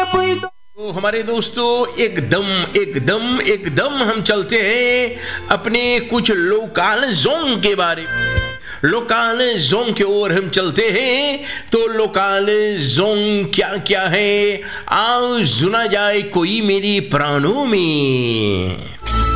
तो हमारे दोस्तों एकदम हम चलते हैं अपने कुछ लोकल जोन के बारे में। लोकल जोन की ओर हम चलते हैं। तो लोकल जोन क्या क्या है, आओ सुना जाए कोई मेरी प्राणों में।